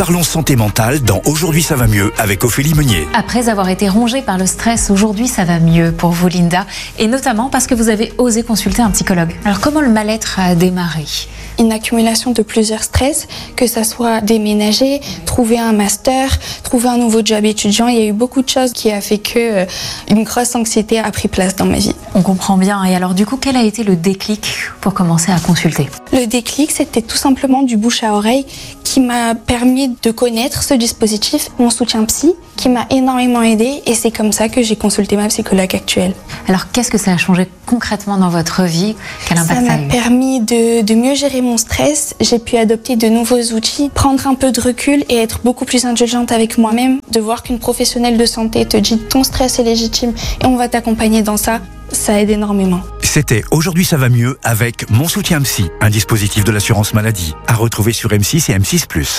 Parlons santé mentale dans Aujourd'hui ça va mieux avec Ophélie Meunier. Après avoir été rongée par le stress, aujourd'hui ça va mieux pour vous, Linda, et notamment parce que vous avez osé consulter un psychologue. Alors comment le mal-être a démarré ? Une accumulation de plusieurs stress, que ça soit déménager, trouver un master, trouver un nouveau job étudiant. Il y a eu beaucoup de choses qui a fait que une grosse anxiété a pris place dans ma vie. On comprend bien. Et alors du coup, quel a été le déclic pour commencer à consulter ? Le déclic, c'était tout simplement du bouche à oreille qui m'a permis de connaître ce dispositif, mon soutien psy, qui m'a énormément aidée, et c'est comme ça que j'ai consulté ma psychologue actuelle. Alors qu'est-ce que ça a changé concrètement dans votre vie ? Quel impact ça a eu ? Ça m'a permis de mieux gérer mon stress. J'ai pu adopter de nouveaux outils, prendre un peu de recul et être beaucoup plus indulgente avec moi-même. De voir qu'une professionnelle de santé te dit ton stress est légitime et on va t'accompagner dans ça, ça aide énormément. C'était Aujourd'hui ça va mieux avec Mon soutien psy, un dispositif de l'assurance maladie, à retrouver sur M6 et M6+.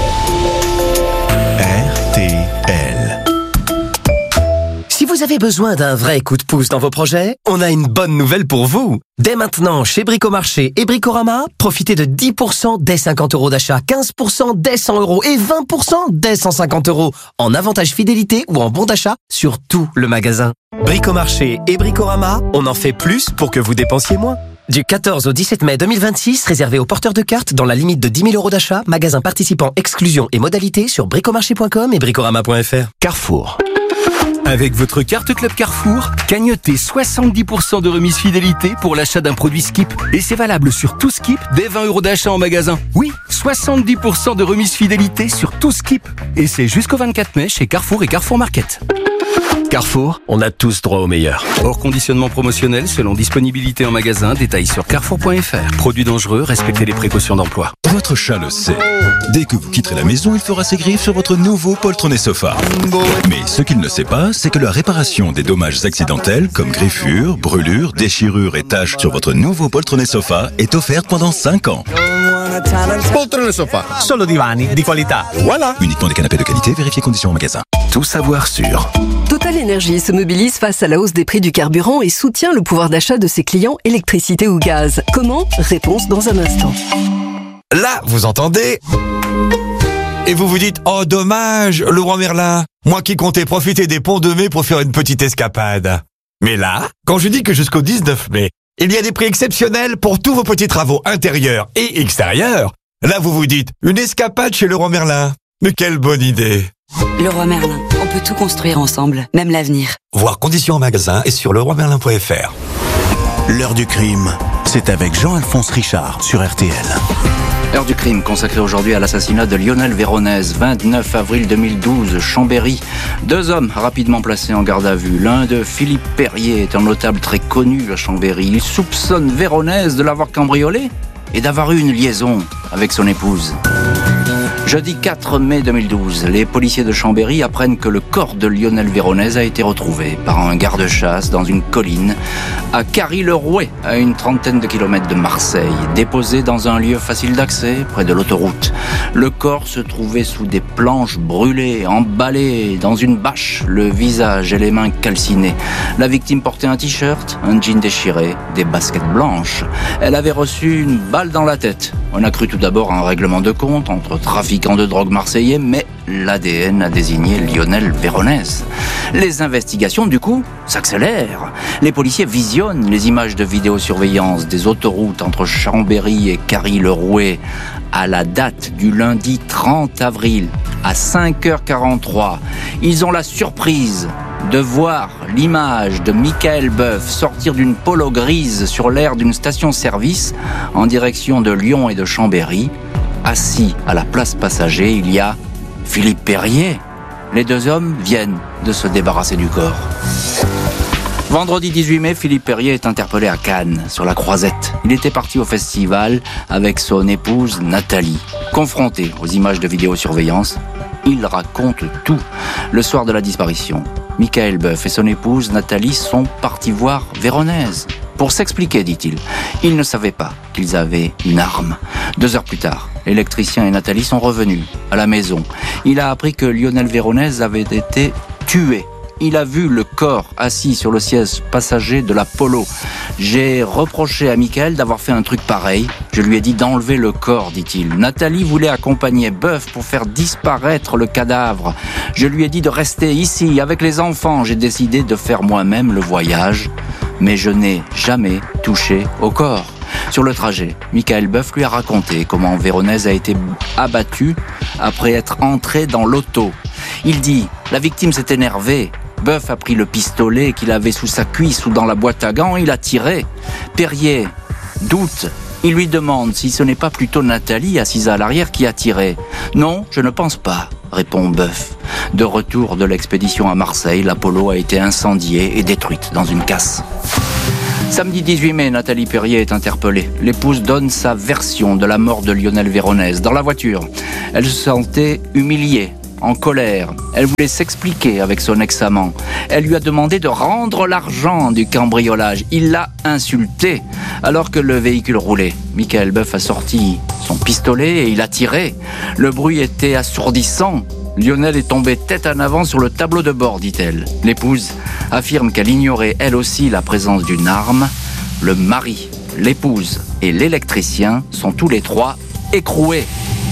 RTL. Si vous avez besoin d'un vrai coup de pouce dans vos projets, on a une bonne nouvelle pour vous. Dès maintenant, chez Bricomarché et Bricorama, profitez de 10% dès 50 € d'achat, 15% dès 100 € et 20% dès 150 € en avantage fidélité ou en bon d'achat sur tout le magasin. Bricomarché et Bricorama, on en fait plus pour que vous dépensiez moins. Du 14 au 17 mai 2026, réservé aux porteurs de cartes dans la limite de 10 000 € d'achat, magasin participant, exclusion et modalités sur bricomarché.com et bricorama.fr. Carrefour. Avec votre carte Club Carrefour, cagnotez 70% de remise fidélité pour l'achat d'un produit Skip. Et c'est valable sur tout Skip dès 20 € d'achat en magasin. Oui, 70% de remise fidélité sur tout Skip. Et c'est jusqu'au 24 mai chez Carrefour et Carrefour Market. Carrefour, on a tous droit au meilleur. Hors conditionnement promotionnel selon disponibilité en magasin, détails sur carrefour.fr. Produits dangereux, respectez les précautions d'emploi. Votre chat le sait. Dès que vous quitterez la maison, il fera ses griffes sur votre nouveau poltronné sofa. Mais ce qu'il ne sait pas, c'est que la réparation des dommages accidentels comme griffures, brûlures, déchirures et taches sur votre nouveau poltronné sofa est offerte pendant 5 ans. Poltrone sofa, solo divani di qualità. Voilà. Uniquement des canapés de qualité, vérifiez conditions en magasin. Tout savoir sur Total Energy se mobilise face à la hausse des prix du carburant et soutient le pouvoir d'achat de ses clients électricité ou gaz. Comment ? Réponse dans un instant. Là, vous entendez ? Et vous vous dites, oh dommage, Leroy Merlin, moi qui comptais profiter des ponts de mai pour faire une petite escapade. Mais là, quand je dis que jusqu'au 19 mai, il y a des prix exceptionnels pour tous vos petits travaux intérieurs et extérieurs, là vous vous dites, une escapade chez Leroy Merlin. Mais quelle bonne idée! Leroy Merlin, on peut tout construire ensemble, même l'avenir. Voir conditions en magasin et sur leroymerlin.fr. L'heure du crime, c'est avec Jean-Alphonse Richard sur RTL. Heure du crime consacrée aujourd'hui à l'assassinat de Lionel Véronèse, 29 avril 2012, Chambéry. 2 hommes rapidement placés en garde à vue. L'un de Philippe Perrier est un notable très connu à Chambéry. Il soupçonne Véronèse de l'avoir cambriolé et d'avoir eu une liaison avec son épouse. Jeudi 4 mai 2012, les policiers de Chambéry apprennent que le corps de Lionel Véronèse a été retrouvé par un garde-chasse dans une colline à Carry-le-Rouet, à une trentaine de kilomètres de Marseille, déposé dans un lieu facile d'accès près de l'autoroute. Le corps se trouvait sous des planches brûlées, emballé dans une bâche, le visage et les mains calcinées. La victime portait un t-shirt, un jean déchiré, des baskets blanches. Elle avait reçu une balle dans la tête. On a cru tout d'abord à un règlement de compte entre trafiquants de drogue marseillais, mais l'ADN a désigné Lionel Véronèse. Les investigations, du coup, s'accélèrent. Les policiers visionnent les images de vidéosurveillance des autoroutes entre Chambéry et Carry-le-Rouet à la date du lundi 30 avril à 5h43. Ils ont la surprise de voir l'image de Michael Boeuf sortir d'une polo grise sur l'aire d'une station-service en direction de Lyon et de Chambéry. Assis à la place passager, il y a Philippe Perrier. Les 2 hommes viennent de se débarrasser du corps. Vendredi 18 mai, Philippe Perrier est interpellé à Cannes, sur la Croisette. Il était parti au festival avec son épouse Nathalie. Confronté aux images de vidéosurveillance, il raconte tout. Le soir de la disparition, Michael Boeuf et son épouse Nathalie sont partis voir Véronèse. Pour s'expliquer, dit-il, ils ne savaient pas qu'ils avaient une arme. 2 heures plus tard, l'électricien et Nathalie sont revenus à la maison. Il a appris que Lionel Véronèse avait été tué il a vu le corps assis sur le siège passager de la Polo. J'ai reproché à Michael d'avoir fait un truc pareil. Je lui ai dit d'enlever le corps, dit-il. Nathalie voulait accompagner Buff pour faire disparaître le cadavre. Je lui ai dit de rester ici avec les enfants. J'ai décidé de faire moi-même le voyage, mais je n'ai jamais touché au corps. Sur le trajet, Michael Buff lui a raconté comment Véronèse a été abattue après être entrée dans l'auto. Il dit, la victime s'est énervée. Buff a pris le pistolet qu'il avait sous sa cuisse ou dans la boîte à gants, il a tiré. Perrier doute. Il lui demande si ce n'est pas plutôt Nathalie, assise à l'arrière, qui a tiré. Non, je ne pense pas, répond Buff. De retour de l'expédition à Marseille, l'Apollo a été incendiée et détruite dans une casse. Samedi 18 mai, Nathalie Perrier est interpellée. L'épouse donne sa version de la mort de Lionel Véronèse. Dans la voiture, elle se sentait humiliée, en colère. Elle voulait s'expliquer avec son ex-amant. Elle lui a demandé de rendre l'argent du cambriolage. Il l'a insulté alors que le véhicule roulait. Michael Buff a sorti son pistolet et il a tiré. Le bruit était assourdissant. Lionel est tombé tête en avant sur le tableau de bord, dit-elle. L'épouse affirme qu'elle ignorait elle aussi la présence d'une arme. Le mari, l'épouse et l'électricien sont tous les trois écroués.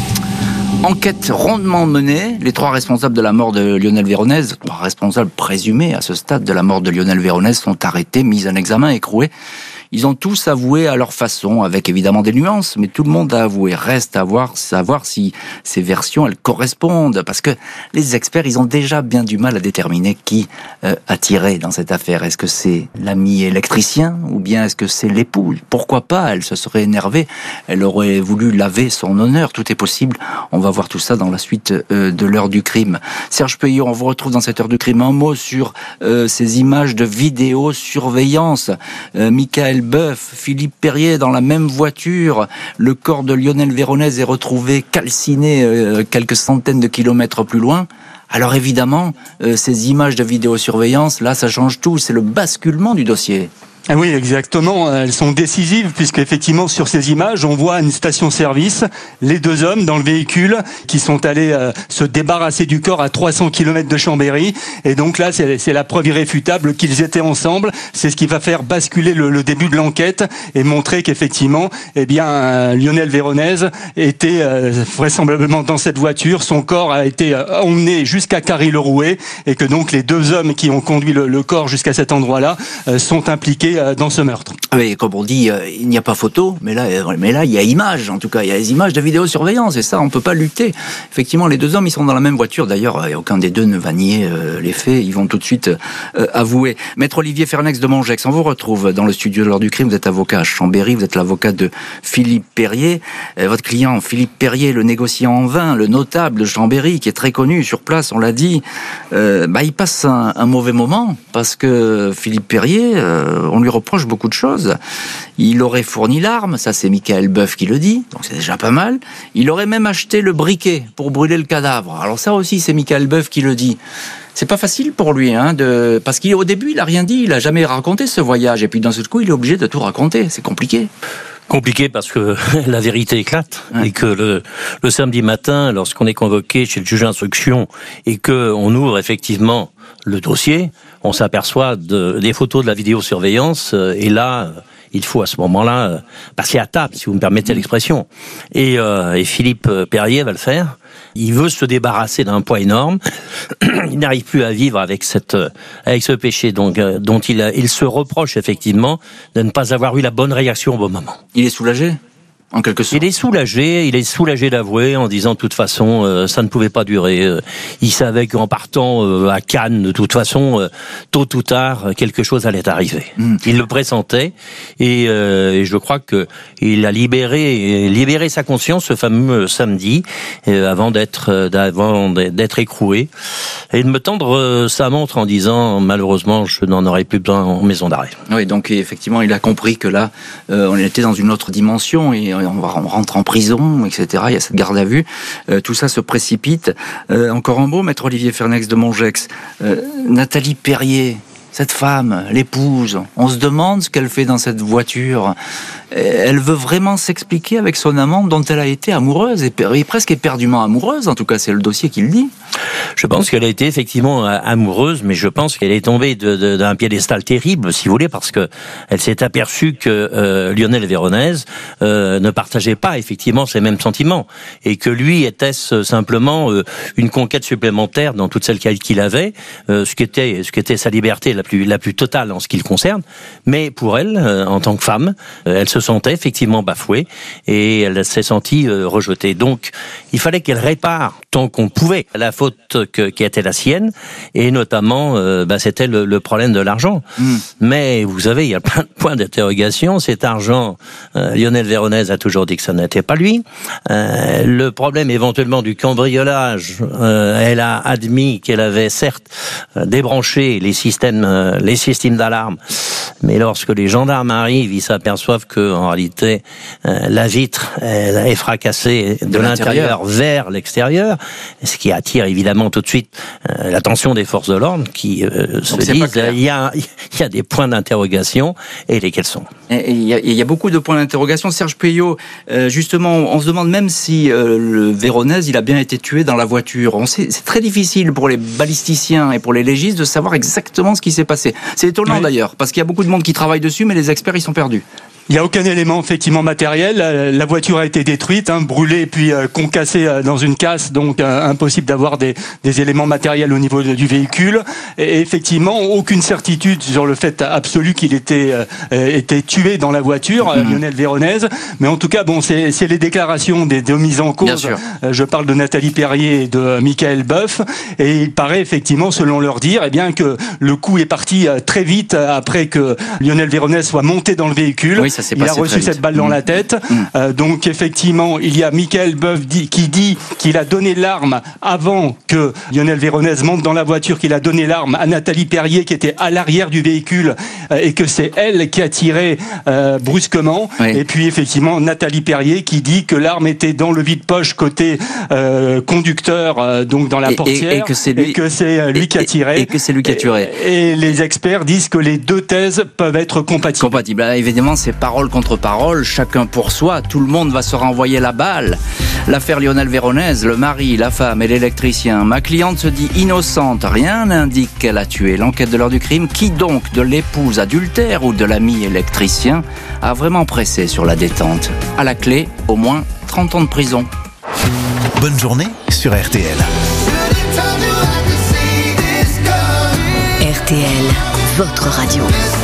Enquête rondement menée, les trois responsables de la mort de Lionel Véronèse, trois responsables présumés à ce stade de la mort de Lionel Véronèse, sont arrêtés, mis en examen, écroués. Ils ont tous avoué à leur façon, avec évidemment des nuances, mais tout le monde a avoué. Reste à savoir si ces versions, elles correspondent, parce que les experts, ils ont déjà bien du mal à déterminer qui a tiré dans cette affaire. Est-ce que c'est l'ami électricien, ou bien est-ce que c'est l'épouse? Pourquoi pas? Elle se serait énervée, elle aurait voulu laver son honneur, tout est possible. On va voir tout ça dans la suite de l'heure du crime. Serge Peuillot, on vous retrouve dans cette heure du crime. Un mot sur ces images de vidéosurveillance. Michael Buff, Philippe Perrier dans la même voiture. Le corps de Lionel Véronèse est retrouvé calciné quelques centaines de kilomètres plus loin. Alors évidemment, ces images de vidéosurveillance, là, ça change tout. C'est le basculement du dossier. Ah oui, exactement. Elles sont décisives puisque effectivement sur ces images, on voit une station-service, les deux hommes dans le véhicule qui sont allés se débarrasser du corps à 300 km de Chambéry. Et donc là, c'est la preuve irréfutable qu'ils étaient ensemble. C'est ce qui va faire basculer le début de l'enquête et montrer qu'effectivement, eh bien, Lionel Véronèse était vraisemblablement dans cette voiture. Son corps a été emmené jusqu'à Carry-le-Rouet et que donc les deux hommes qui ont conduit le corps jusqu'à cet endroit-là sont impliqués dans ce meurtre. Oui, comme on dit, il n'y a pas photo, mais là, il y a image. En tout cas, il y a des images de vidéosurveillance, et ça, on peut pas lutter. Effectivement, les deux hommes, ils sont dans la même voiture. D'ailleurs, aucun des deux ne va nier les faits. Ils vont tout de suite avouer. Maître Olivier Fernex de Montgex, on vous retrouve dans le studio de l'heure du crime. Vous êtes avocat à Chambéry, vous êtes l'avocat de Philippe Perrier. Votre client, Philippe Perrier, le négociant en vin, le notable de Chambéry, qui est très connu sur place, on l'a dit, il passe un mauvais moment, parce que Philippe Perrier, on lui reproche beaucoup de choses. Il aurait fourni l'arme, ça c'est Michael Buff qui le dit, donc c'est déjà pas mal. Il aurait même acheté le briquet pour brûler le cadavre. Alors ça aussi c'est Michael Buff qui le dit. C'est pas facile pour lui, parce qu'au début il a rien dit, il a jamais raconté ce voyage, et puis d'un seul coup il est obligé de tout raconter. C'est compliqué. Compliqué parce que la vérité éclate, et que le samedi matin, lorsqu'on est convoqué chez le juge d'instruction et que on ouvre effectivement le dossier, on s'aperçoit des photos de la vidéosurveillance, et là, il faut à ce moment-là passer à table, si vous me permettez l'expression. Et Philippe Perrier va le faire. Il veut se débarrasser d'un poids énorme. Il n'arrive plus à vivre avec ce péché, donc dont il se reproche effectivement de ne pas avoir eu la bonne réaction au bon moment. Il est soulagé ? En quelque sorte. Il est soulagé d'avouer en disant de toute façon ça ne pouvait pas durer. Il savait qu'en partant à Cannes, de toute façon, tôt ou tard, quelque chose allait arriver. Il le pressentait, et je crois que il a libéré sa conscience ce fameux samedi avant d'être écroué, et de me tendre sa montre en disant malheureusement je n'en aurai plus besoin en maison d'arrêt. Oui, donc effectivement il a compris que là on était dans une autre dimension, et on rentre en prison, etc. Il y a cette garde à vue. Tout ça se précipite. Encore un mot, maître Olivier Fernex de Montgex. Nathalie Perrier, cette femme, l'épouse, on se demande ce qu'elle fait dans cette voiture. Elle veut vraiment s'expliquer avec son amant dont elle a été amoureuse, et presque éperdument amoureuse, en tout cas c'est le dossier qui le dit. Je pense qu'elle a été effectivement amoureuse, mais je pense qu'elle est tombée d'un piédestal terrible, si vous voulez, parce que elle s'est aperçue que Lionel Véronèse ne partageait pas effectivement ces mêmes sentiments, et que lui était-ce simplement une conquête supplémentaire dans toutes celles qu'il avait, ce qui était sa liberté la plus totale en ce qui le concerne. Mais pour elle, en tant que femme, elle se sentait effectivement bafouée et elle s'est sentie rejetée. Donc, il fallait qu'elle répare tant qu'on pouvait la faute qui était la sienne, et notamment, c'était le problème de l'argent. Mais vous savez, il y a plein de points d'interrogation. Cet argent, Lionel Véronèse a toujours dit que ça n'était pas lui. Le problème éventuellement du cambriolage, elle a admis qu'elle avait certes débranché les systèmes d'alarme, mais lorsque les gendarmes arrivent, ils s'aperçoivent que en réalité la vitre elle est fracassée de l'intérieur vers l'extérieur, ce qui attire évidemment tout de suite l'attention des forces de l'ordre qui se disent il y a des points d'interrogation, et lesquels sont. Il y a beaucoup de points d'interrogation. Serge Puyot, justement, on se demande même si le Véronèse il a bien été tué dans la voiture. C'est très difficile pour les balisticiens et pour les légistes de savoir exactement ce qui s'est passé. C'est étonnant d'ailleurs, parce qu'il y a beaucoup de monde qui travaille dessus, mais les experts ils sont perdus. Il n'y a aucun élément effectivement matériel. La voiture a été détruite, brûlée puis concassée dans une casse, donc impossible d'avoir des éléments matériels au niveau du véhicule. Et effectivement, aucune certitude sur le fait absolu qu'il était tué dans la voiture, Lionel Véronèse. Mais en tout cas, c'est les déclarations des deux mises en cause. Je parle de Nathalie Perrier et de Michael Boeuf. Et il paraît effectivement, selon leur dire, que le coup est parti très vite après que Lionel Véronèse soit monté dans le véhicule. Oui, il a reçu cette balle dans la tête. Donc effectivement, il y a Michael Boeuf qui dit qu'il a donné l'arme avant que Lionel Véronèse monte dans la voiture, qu'il a donné l'arme à Nathalie Perrier qui était à l'arrière du véhicule, et que c'est elle qui a tiré brusquement. Et puis effectivement, Nathalie Perrier qui dit que l'arme était dans le vide-poche côté conducteur, donc dans la portière, et que c'est lui qui a tiré. Et que c'est lui qui a tué. Et les experts disent que les deux thèses peuvent être compatibles. Évidemment, c'est parole contre parole, chacun pour soi, tout le monde va se renvoyer la balle. L'affaire Lionel Véronèse, le mari, la femme et l'électricien. Ma cliente se dit innocente, rien n'indique qu'elle a tué. L'enquête de l'heure du crime, qui donc, de l'épouse adultère ou de l'ami électricien, a vraiment pressé sur la détente? À la clé, au moins 30 ans de prison. Bonne journée sur RTL. RTL, votre radio.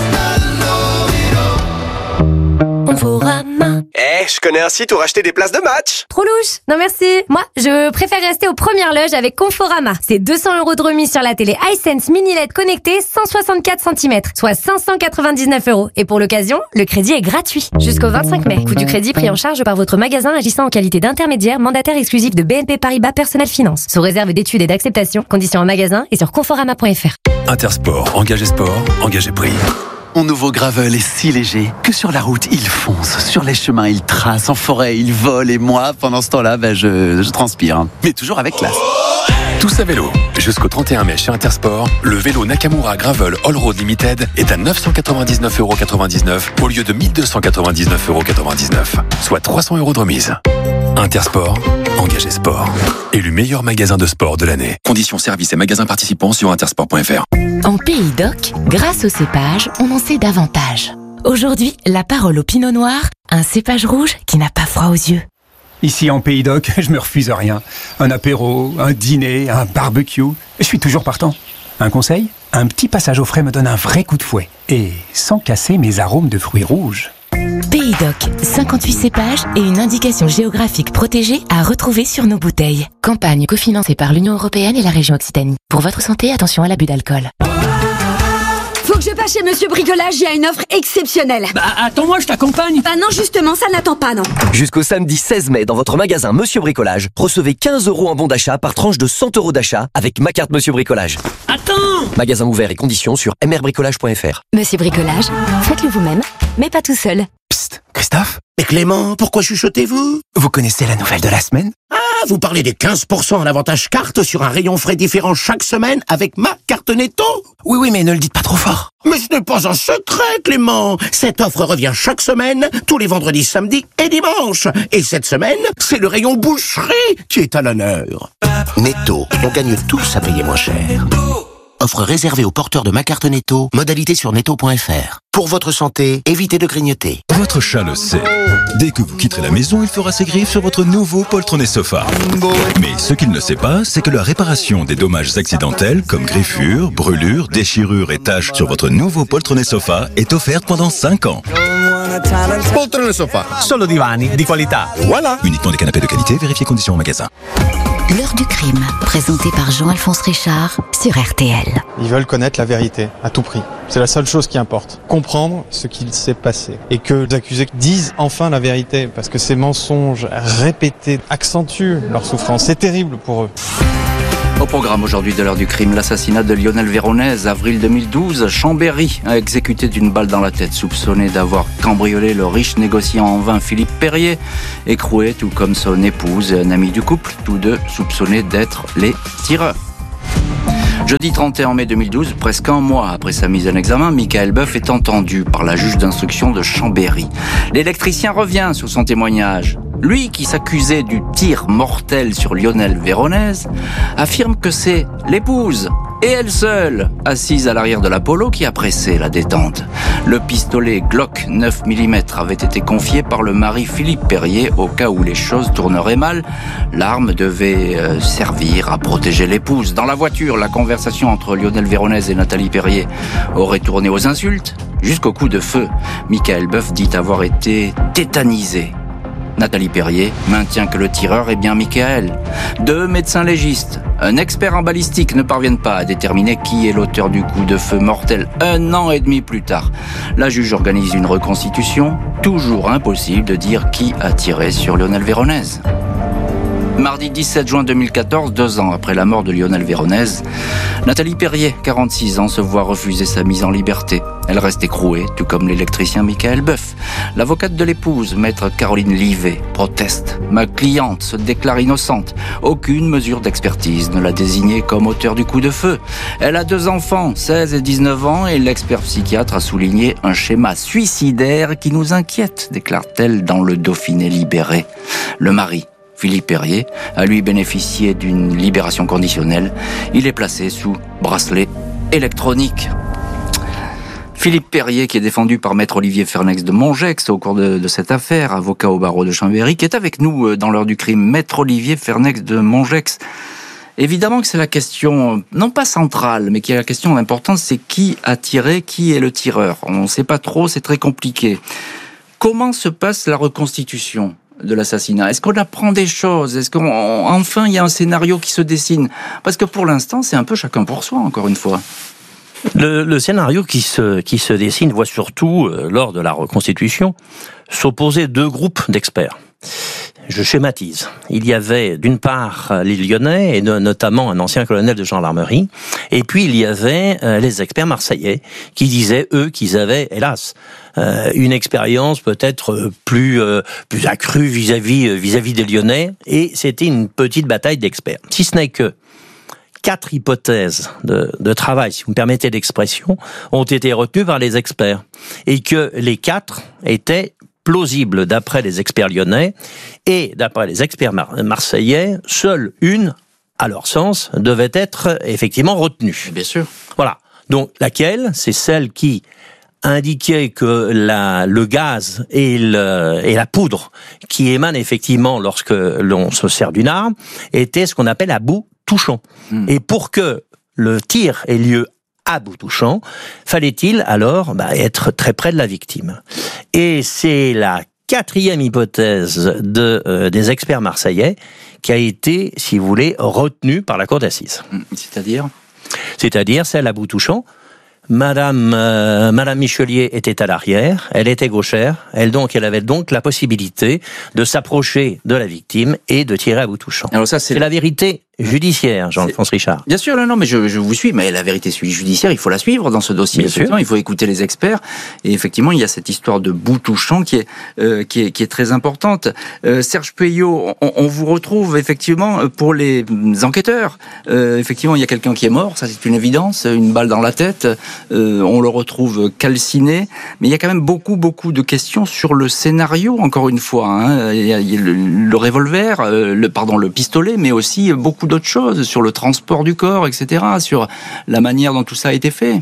Conforama. Je connais un site où racheter des places de match. Trop louche. Non merci. Moi, je préfère rester aux premières loges avec Conforama. C'est 200 € de remise sur la télé iSense Mini LED connectée 164 cm, soit 599 €. Et pour l'occasion, le crédit est gratuit. Jusqu'au 25 mai. Coût du crédit pris en charge par votre magasin agissant en qualité d'intermédiaire mandataire exclusif de BNP Paribas Personnel Finance. Sous réserve d'études et d'acceptation. Conditions en magasin et sur conforama.fr. Intersport, engagé sport, engagé prix. Mon nouveau Gravel est si léger que sur la route, il fonce. Sur les chemins, il trace. En forêt, il vole. Et moi, pendant ce temps-là, je transpire. Mais toujours avec classe. Tous à vélo. Jusqu'au 31 mai chez Intersport, le vélo Nakamura Gravel All Road Limited est à 999,99 € au lieu de 1299,99 €, soit 300 € de remise. Intersport, engagé sport. Élu meilleur magasin de sport de l'année. Conditions services et magasins participants sur intersport.fr. En Pays d'Oc, grâce au cépage, on en sait davantage. Aujourd'hui, la parole au Pinot Noir, un cépage rouge qui n'a pas froid aux yeux. Ici en Pays d'Oc, je me refuse à rien. Un apéro, un dîner, un barbecue, je suis toujours partant. Un conseil ? Un petit passage au frais me donne un vrai coup de fouet. Et sans casser mes arômes de fruits rouges. Pays d'Oc, 58 cépages et une indication géographique protégée à retrouver sur nos bouteilles. Campagne cofinancée par l'Union Européenne et la région Occitanie. Pour votre santé, attention à l'abus d'alcool. Faut que je passe chez Monsieur Bricolage, il y a une offre exceptionnelle. Attends-moi, je t'accompagne. Non, justement, ça n'attend pas, non. Jusqu'au samedi 16 mai, dans votre magasin Monsieur Bricolage, recevez 15 € en bon d'achat par tranche de 100 € d'achat avec ma carte Monsieur Bricolage. Attends! Magasin ouvert et conditions sur mrbricolage.fr. Monsieur Bricolage, faites-le vous-même, mais pas tout seul. Psst, Christophe? Mais Clément, pourquoi chuchotez-vous? Vous connaissez la nouvelle de la semaine? Ah vous parlez des 15% en avantage carte sur un rayon frais différent chaque semaine avec ma carte Netto? Oui, mais ne le dites pas trop fort. Mais ce n'est pas un secret, Clément. Cette offre revient chaque semaine, tous les vendredis, samedis et dimanches. Et cette semaine, c'est le rayon boucherie qui est à l'honneur. Netto, on gagne tous à payer moins cher. Offre réservée aux porteurs de ma carte Netto, modalité sur netto.fr. Pour votre santé, évitez de grignoter. Votre chat le sait. Dès que vous quitterez la maison, il fera ses griffes sur votre nouveau poltronnet sofa. Mais ce qu'il ne sait pas, c'est que la réparation des dommages accidentels, comme griffures, brûlures, déchirures et taches sur votre nouveau poltronnet sofa est offerte pendant 5 ans. Poltrone sofa, solo divani di qualità. Voilà. Uniquement des canapés de qualité, vérifiez conditions en magasin. L'heure du crime, présenté par Jean-Alphonse Richard sur RTL. Ils veulent connaître la vérité, à tout prix. C'est la seule chose qui importe. Comprendre ce qu'il s'est passé. Et que les accusés disent enfin la vérité. Parce que ces mensonges répétés accentuent leur souffrance. C'est terrible pour eux. Au programme aujourd'hui de l'heure du crime, l'assassinat de Lionel Véronèse, avril 2012. Chambéry a exécuté d'une balle dans la tête, soupçonné d'avoir cambriolé le riche négociant en vin Philippe Perrier, écroué tout comme son épouse et un ami du couple, tous deux soupçonnés d'être les tireurs. Jeudi 31 mai 2012, presque un mois après sa mise en examen, Michael Boeuf est entendu par la juge d'instruction de Chambéry. L'électricien revient sur son témoignage. Lui, qui s'accusait du tir mortel sur Lionel Véronèse, affirme que c'est l'épouse, et elle seule, assise à l'arrière de l'Apollo, qui a pressé la détente. Le pistolet Glock 9 mm avait été confié par le mari Philippe Perrier au cas où les choses tourneraient mal. L'arme devait servir à protéger l'épouse. Dans la voiture, la conversation entre Lionel Véronèse et Nathalie Perrier aurait tourné aux insultes, jusqu'au coup de feu. Michael Boeuf dit avoir été tétanisé. Nathalie Perrier maintient que le tireur est bien Michael. 2 médecins légistes, un expert en balistique ne parviennent pas à déterminer qui est l'auteur du coup de feu mortel 1 an et demi plus tard. La juge organise une reconstitution, toujours impossible de dire qui a tiré sur Lionel Véronèse. Mardi 17 juin 2014, 2 ans après la mort de Lionel Véronèse, Nathalie Perrier, 46 ans, se voit refuser sa mise en liberté. Elle reste écrouée, tout comme l'électricien Michael Boeuf. L'avocate de l'épouse, maître Caroline Livet, proteste. Ma cliente se déclare innocente. Aucune mesure d'expertise ne l'a désignée comme auteur du coup de feu. Elle a 2 enfants, 16 et 19 ans, et l'expert psychiatre a souligné un schéma suicidaire qui nous inquiète, déclare-t-elle dans le Dauphiné libéré. Le mari, Philippe Perrier, a lui bénéficié d'une libération conditionnelle. Il est placé sous bracelet électronique. Philippe Perrier, qui est défendu par maître Olivier Fernex de Montgex au cours de cette affaire, avocat au barreau de Chambéry, qui est avec nous dans l'heure du crime. Maître Olivier Fernex de Montgex. Évidemment que c'est la question, non pas centrale, mais qui est la question importante, c'est qui a tiré, qui est le tireur. On ne sait pas trop, c'est très compliqué. Comment se passe la reconstitution de l'assassinat? Est-ce qu'on apprend des choses? Est-ce qu'enfin il y a un scénario qui se dessine? Parce que pour l'instant, c'est un peu chacun pour soi, encore une fois. Le scénario qui se dessine voit surtout, lors de la reconstitution, s'opposer 2 groupes d'experts. Je schématise. Il y avait d'une part les Lyonnais, et notamment un ancien colonel de gendarmerie, et puis il y avait les experts marseillais, qui disaient, eux, qu'ils avaient, hélas, une expérience peut-être plus accrue vis-à-vis des Lyonnais, et c'était une petite bataille d'experts. Si ce n'est que 4 hypothèses de travail, si vous me permettez l'expression, ont été retenues par les experts, et que les 4 étaient plausibles d'après les experts lyonnais, et d'après les experts marseillais, seule une, à leur sens, devait être effectivement retenue. Bien sûr. Voilà. Donc, laquelle? C'est celle qui indiquait que le gaz et la poudre qui émanent effectivement lorsque l'on se sert d'une arme étaient ce qu'on appelle à bout touchant. Et pour que le tir ait lieu à bout touchant, fallait-il alors être très près de la victime. Et c'est la 4e hypothèse des experts marseillais qui a été, si vous voulez, retenue par la cour d'assises. C'est-à-dire celle à bout touchant. Madame Michelier était à l'arrière, elle était gauchère, elle avait donc la possibilité de s'approcher de la victime et de tirer à bout touchant. Alors ça, c'est la vérité judiciaire, Jean-Alphonse Richard. Bien sûr, non, mais je vous suis, mais la vérité judiciaire, il faut la suivre dans ce dossier. Bien sûr. Il faut écouter les experts. Et effectivement, il y a cette histoire de bout touchant qui est très importante. Serge Payot, on vous retrouve effectivement pour les enquêteurs. Effectivement, il y a quelqu'un qui est mort, ça c'est une évidence, une balle dans la tête. On le retrouve calciné, mais il y a quand même beaucoup de questions sur le scénario. Encore une fois, hein. Il y a le revolver, le pistolet, mais aussi beaucoup d'autres choses sur le transport du corps, etc., sur la manière dont tout ça a été fait.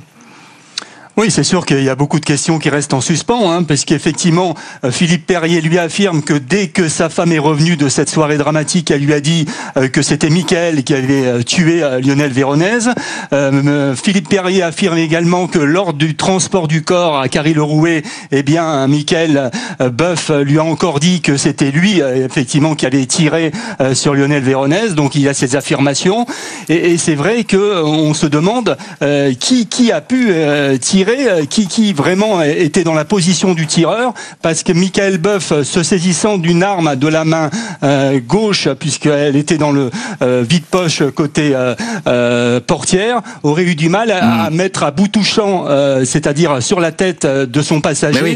Oui, c'est sûr qu'il y a beaucoup de questions qui restent en suspens, hein, parce qu'effectivement, Philippe Perrier lui affirme que dès que sa femme est revenue de cette soirée dramatique, elle lui a dit que c'était Mickaël qui avait tué Lionel Véronèse. Philippe Perrier affirme également que lors du transport du corps à Carry-le-Rouet, eh bien, Mickaël Boeuf lui a encore dit que c'était lui, effectivement, qui avait tiré sur Lionel Véronèse. Donc, il y a ces affirmations. Et c'est vrai que on se demande qui a pu tirer, qui vraiment était dans la position du tireur, parce que Mickaël Boeuf, se saisissant d'une arme de la main gauche, puisqu'elle était dans le vide-poche côté portière, aurait eu du mal à mettre à bout touchant, c'est-à-dire sur la tête de son passager,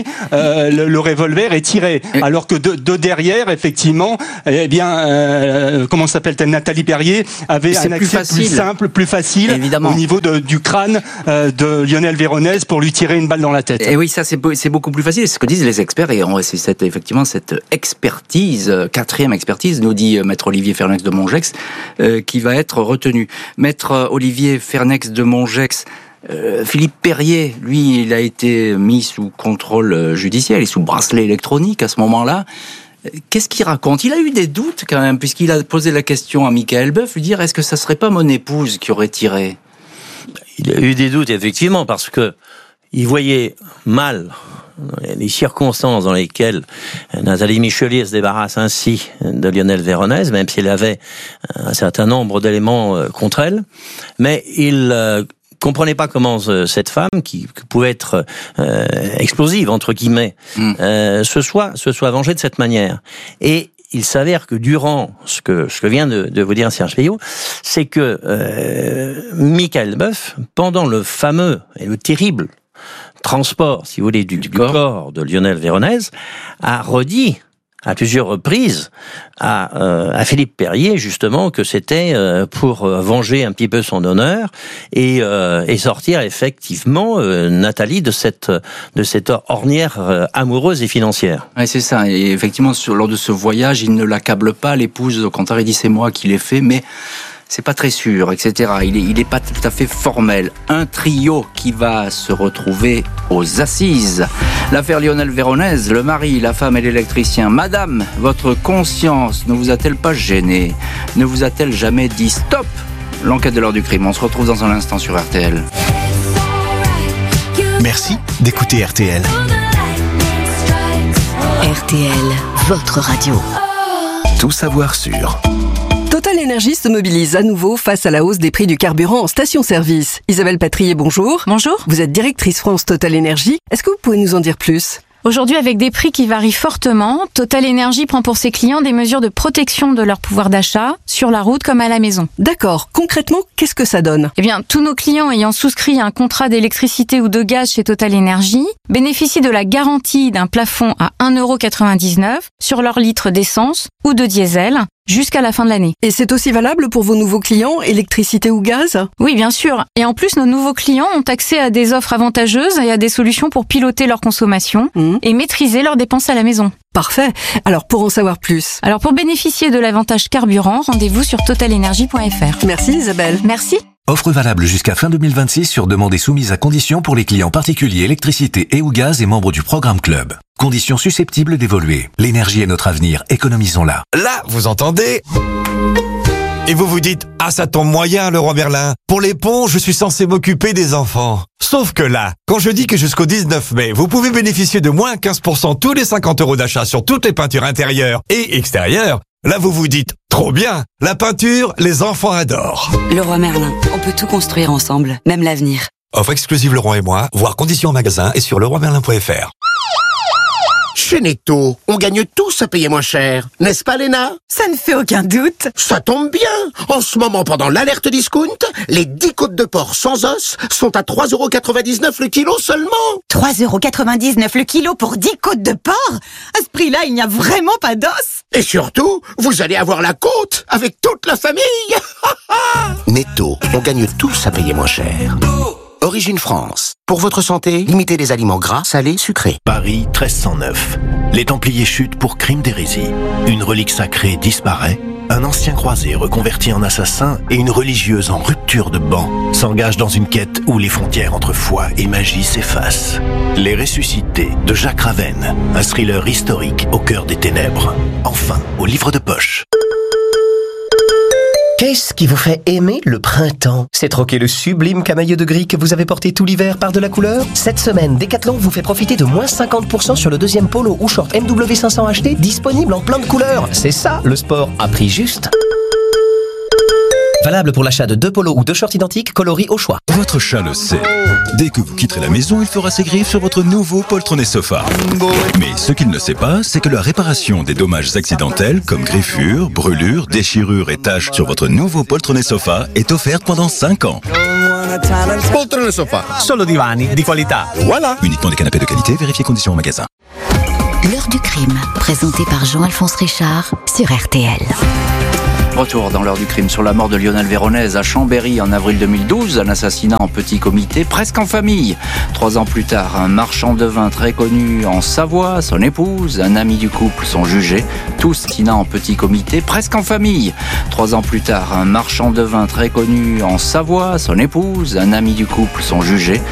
le revolver et tirer. Alors que de derrière, effectivement, eh bien, comment s'appelle-t-elle, Nathalie Perrier, avait un accès plus simple, plus facile, évidemment, au niveau du crâne de Lionel Véronèse, pour lui tirer une balle dans la tête. Et oui, ça c'est beaucoup plus facile, c'est ce que disent les experts, et c'est effectivement cette expertise, quatrième expertise, nous dit Maître Olivier Fernex de Mongex, qui va être retenue. Maître Olivier Fernex de Mongex, Philippe Perrier, lui, il a été mis sous contrôle judiciaire, il est sous bracelet électronique à ce moment-là. Qu'est-ce qu'il raconte? Il a eu des doutes quand même, puisqu'il a posé la question à Mickaël Boeuf, lui dire, est-ce que ça serait pas mon épouse qui aurait tiré? Il a eu des doutes, effectivement, parce que il voyait mal les circonstances dans lesquelles Nathalie Michelier se débarrasse ainsi de Lionel Véronèse, même s'il avait un certain nombre d'éléments contre elle. Mais il comprenait pas comment cette femme, qui pouvait être explosive, entre guillemets, se soit vengée de cette manière. Et il s'avère que durant ce que vient de vous dire Serge Payot, c'est que Mickaël Boeuf, pendant le fameux et le terrible transport, si vous voulez, du corps de Lionel Véronèse, a redit à plusieurs reprises à Philippe Perrier, justement, que c'était pour venger un petit peu son honneur et sortir effectivement Nathalie de cette ornière amoureuse et financière. Ouais, c'est ça. Et effectivement, lors de ce voyage, il ne l'accable pas, l'épouse. Au contraire, il dit c'est moi qui l'ai fait, mais c'est pas très sûr, etc. Il est pas tout à fait formel. Un trio qui va se retrouver aux assises. L'affaire Lionel Véronèse, le mari, la femme et l'électricien. Madame, votre conscience ne vous a-t-elle pas gêné? Ne vous a-t-elle jamais dit stop? L'enquête de l'heure du crime. On se retrouve dans un instant sur RTL. Merci d'écouter RTL. RTL, votre radio. Tout savoir sur... Total Énergie se mobilise à nouveau face à la hausse des prix du carburant en station-service. Isabelle Patrier, bonjour. Bonjour. Vous êtes directrice France Total Énergie. Est-ce que vous pouvez nous en dire plus ? Aujourd'hui, avec des prix qui varient fortement, Total Énergie prend pour ses clients des mesures de protection de leur pouvoir d'achat, sur la route comme à la maison. D'accord. Concrètement, qu'est-ce que ça donne ? Eh bien, tous nos clients ayant souscrit un contrat d'électricité ou de gaz chez Total Énergie bénéficient de la garantie d'un plafond à 1,99€ sur leur litre d'essence ou de diesel jusqu'à la fin de l'année. Et c'est aussi valable pour vos nouveaux clients, électricité ou gaz ? Oui, bien sûr. Et en plus, nos nouveaux clients ont accès à des offres avantageuses et à des solutions pour piloter leur consommation et maîtriser leurs dépenses à la maison. Parfait. Alors, pour en savoir plus. Alors, pour bénéficier de l'avantage carburant, rendez-vous sur totalenergie.fr. Merci Isabelle. Merci. Offre valable jusqu'à fin 2026 sur demande et soumise à conditions pour les clients particuliers électricité et ou gaz et membres du programme Club. Conditions susceptibles d'évoluer. L'énergie est notre avenir, économisons-la. Là, vous entendez ? Et vous vous dites, ah ça tombe moyen Leroy Merlin. Pour les ponts, je suis censé m'occuper des enfants. Sauf que là, quand je dis que jusqu'au 19 mai, vous pouvez bénéficier de moins 15% tous les 50 € d'achat sur toutes les peintures intérieures et extérieures, là vous vous dites, trop bien, la peinture, les enfants adorent. Leroy Merlin, on peut tout construire ensemble, même l'avenir. Offre exclusive Leroy et moi, voir conditions en magasin et sur leroymerlin.fr. Chez Netto, on gagne tous à payer moins cher. N'est-ce pas, Léna? Ça ne fait aucun doute. Ça tombe bien. En ce moment, pendant l'alerte discount, les 10 côtes de porc sans os sont à 3,99 € le kilo seulement. 3,99 € le kilo pour 10 côtes de porc? À ce prix-là, il n'y a vraiment pas d'os. Et surtout, vous allez avoir la côte avec toute la famille. Netto, on gagne tous à payer moins cher. Origine France. Pour votre santé, limitez les aliments gras, salés, sucrés. Paris 1309. Les Templiers chutent pour crime d'hérésie. Une relique sacrée disparaît. Un ancien croisé reconverti en assassin et une religieuse en rupture de ban s'engagent dans une quête où les frontières entre foi et magie s'effacent. Les Ressuscités de Jacques Ravenne, un thriller historique au cœur des ténèbres. Enfin, au livre de poche. Qu'est-ce qui vous fait aimer le printemps? C'est troquer le sublime camailleux de gris que vous avez porté tout l'hiver par de la couleur? Cette semaine, Decathlon vous fait profiter de moins 50% sur le deuxième polo ou short MW500 HD disponible en plein de couleurs. C'est ça, le sport à prix juste. Valable pour l'achat de 2 polos ou 2 shorts identiques coloris au choix. Votre chat le sait. Dès que vous quitterez la maison, il fera ses griffes sur votre nouveau poltronnet sofa. Mais ce qu'il ne sait pas, c'est que la réparation des dommages accidentels comme griffures, brûlures, déchirures et taches sur votre nouveau poltronnet sofa est offerte pendant 5 ans. Poltrone sofa, solo divani di qualità. Voilà. Uniquement des canapés de qualité, vérifiez conditions au magasin. L'heure du crime, présenté par Jean-Alphonse Richard sur RTL. Retour dans l'heure du crime sur la mort de Lionel Véronèse à Chambéry en avril 2012, un assassinat en petit comité, presque en famille. 3 ans plus tard, un marchand de vin très connu en Savoie, son épouse, un ami du couple sont jugés. Tous assassinats en petit comité, presque en famille. 3 ans plus tard, un marchand de vin très connu en Savoie, son épouse, un ami du couple sont jugés.